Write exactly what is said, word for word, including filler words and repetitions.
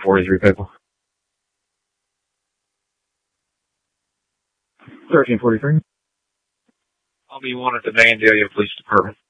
forty-three, people. thirteen forty-three. I'll be one at the Vandalia Police Department.